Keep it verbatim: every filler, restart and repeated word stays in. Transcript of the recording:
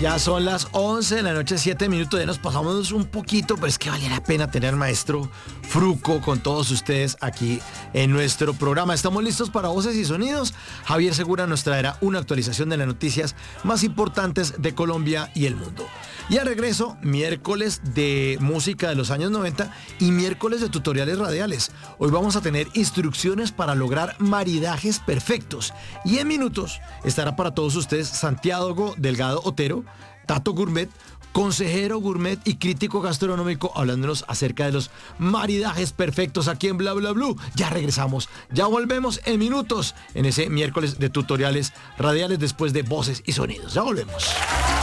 Ya son las once de la noche, siete minutos, ya nos pasamos un poquito, pero es que valía la pena tener al maestro Fruco con todos ustedes aquí en nuestro programa. Estamos listos para Voces y Sonidos. Javier Segura nos traerá una actualización de las noticias más importantes de Colombia y el mundo. Y al regreso, miércoles de música de los años noventa y miércoles de tutoriales radiales. Hoy vamos a tener instrucciones para lograr maridajes perfectos. Y en minutos estará para todos ustedes Santiago Delgado Otero, Tato Gourmet, consejero gourmet y crítico gastronómico, hablándonos acerca de los maridajes perfectos aquí en Bla Bla Blue. Ya regresamos, ya volvemos en minutos en ese miércoles de tutoriales radiales después de Voces y Sonidos. Ya volvemos.